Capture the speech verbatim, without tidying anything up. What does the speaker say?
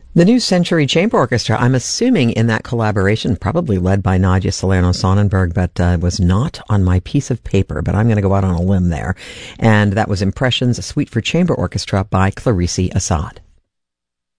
The New Century Chamber Orchestra, I'm assuming in that collaboration, probably led by Nadia Salerno-Sonnenberg, but uh, was not on my piece of paper, but I'm going to go out on a limb there. And that was Impressions, a suite for chamber orchestra by Clarice Assad.